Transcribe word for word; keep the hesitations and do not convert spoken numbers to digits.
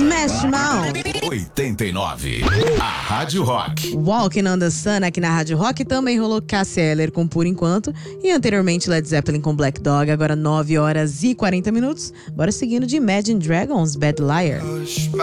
Smash Mouth. oitenta e nove. A Rádio Rock. Walking on the Sun aqui na Rádio Rock. Também rolou Cássia Eller com Por Enquanto. E anteriormente Led Zeppelin com Black Dog. Agora nove horas e quarenta minutos. Bora seguindo de Imagine Dragons, Bad Liar.